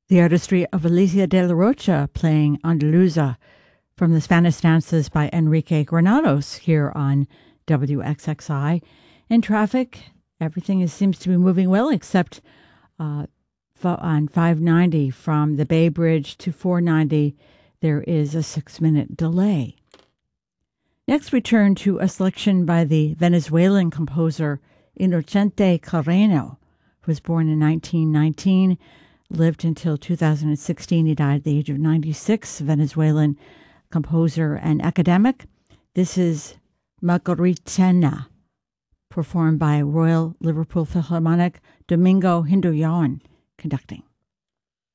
The artistry of Alicia de la Rocha playing Andaluza from the Spanish dances by Enrique Granados here on WXXI. In traffic, everything seems to be moving well except on 590 from the Bay Bridge to 490. There is a 6-minute delay. Next, we turn to a selection by the Venezuelan composer Inocente Carreño, who was born in 1919, lived until 2016. He died at the age of 96, Venezuelan composer and academic. This is Margaritena, performed by Royal Liverpool Philharmonic, Domingo Hinduyan conducting.